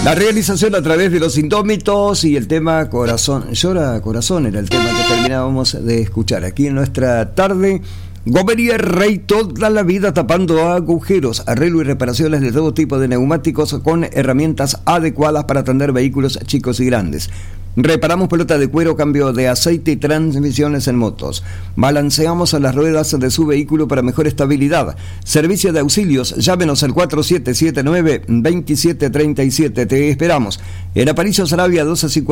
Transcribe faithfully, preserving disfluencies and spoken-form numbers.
La realización a través de Los Indómitos y el tema Corazón, Llora Corazón era el tema que terminábamos de escuchar aquí en nuestra tarde. Gomería Rey, toda la vida tapando agujeros, arreglo y reparaciones de todo tipo de neumáticos con herramientas adecuadas para atender vehículos chicos y grandes. Reparamos pelota de cuero, cambio de aceite y transmisiones en motos. Balanceamos a las ruedas de su vehículo para mejor estabilidad. Servicio de auxilios, llámenos al cuatro siete siete nueve, dos siete tres siete. Te esperamos en Aparicio Sarabia doce cincuenta.